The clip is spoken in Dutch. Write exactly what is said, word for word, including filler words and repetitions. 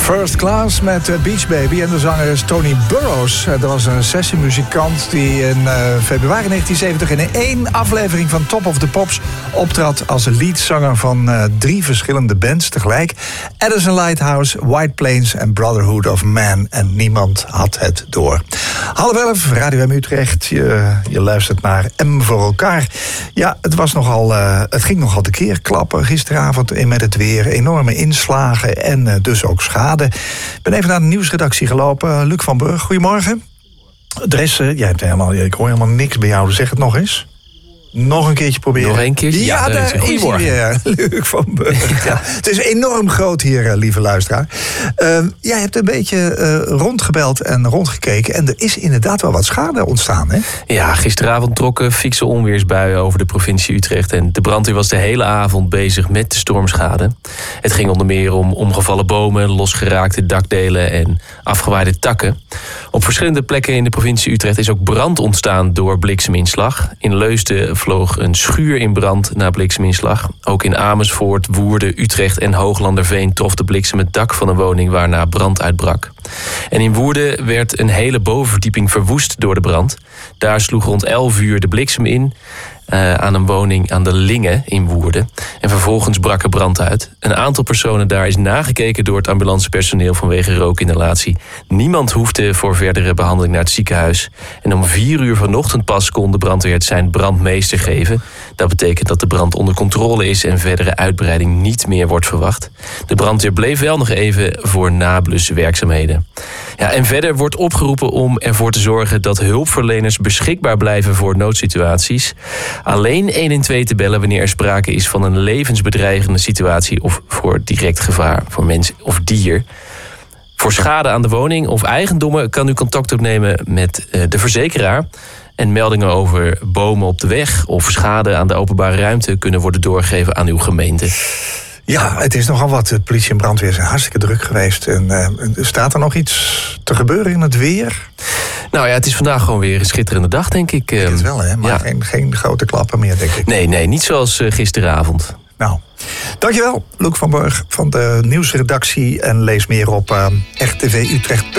First Class met Beach Baby en de zanger is Tony Burrows. Dat was een sessiemuzikant die in uh, februari negentien zeventig in één aflevering van Top of the Pops optrad als leadzanger van uh, drie verschillende bands tegelijk. Addison Lighthouse, White Plains en Brotherhood of Man. En niemand had het door. Half elf, Radio M Utrecht. Je, je luistert naar M voor elkaar. Ja, het was nogal, uh, het ging nogal de keer klappen gisteravond met het weer. Enorme inslagen en uh, dus ook schade. Ik ben even naar de nieuwsredactie gelopen. Luc van Burg, goedemorgen. Er is, uh, jij hebt helemaal, ik hoor helemaal niks bij jou. Zeg het nog eens. Nog een keertje proberen. Nog een keertje? Ja, ja daar is hij weer. Luc van Burg. Ja. Het is enorm groot hier, lieve luisteraar. Uh, jij hebt een beetje uh, rondgebeld en rondgekeken. En er is inderdaad wel wat schade ontstaan, hè? Ja, gisteravond trokken fikse onweersbuien over de provincie Utrecht. En de brandweer was de hele avond bezig met de stormschade. Het ging onder meer om omgevallen bomen, losgeraakte dakdelen en afgewaaide takken. Op verschillende plekken in de provincie Utrecht is ook brand ontstaan door blikseminslag. In Leusden vloog een schuur in brand na blikseminslag. Ook in Amersfoort, Woerden, Utrecht en Hooglanderveen trof de bliksem het dak van een woning waarna brand uitbrak. En in Woerden werd een hele bovenverdieping verwoest door de brand. Daar sloeg rond elf uur de bliksem in Uh, aan een woning aan de Linge in Woerden. En vervolgens brak er brand uit. Een aantal personen daar is nagekeken door het ambulancepersoneel vanwege rookinhalatie. Niemand hoefde voor verdere behandeling naar het ziekenhuis. En om vier uur vanochtend pas kon de brandweer het zijn brandmeester geven. Dat betekent dat de brand onder controle is en verdere uitbreiding niet meer wordt verwacht. De brandweer bleef wel nog even voor nabluswerkzaamheden. Ja, en verder wordt opgeroepen om ervoor te zorgen dat hulpverleners beschikbaar blijven voor noodsituaties. Alleen honderdtwaalf te bellen wanneer er sprake is van een levensbedreigende situatie of voor direct gevaar voor mens of dier. Voor schade aan de woning of eigendommen kan u contact opnemen met de verzekeraar. En meldingen over bomen op de weg of schade aan de openbare ruimte kunnen worden doorgegeven aan uw gemeente. Ja, het is nogal wat. De politie en brandweer zijn hartstikke druk geweest. En uh, staat er nog iets te gebeuren in het weer? Nou ja, het is vandaag gewoon weer een schitterende dag, denk ik. Ik denk het wel, hè? Maar ja. geen, geen grote klappen meer, denk ik. Nee, nee, niet zoals uh, gisteravond. Nou, dankjewel, Luc van Burg van de nieuwsredactie. En lees meer op uh, r t v utrecht punt n l.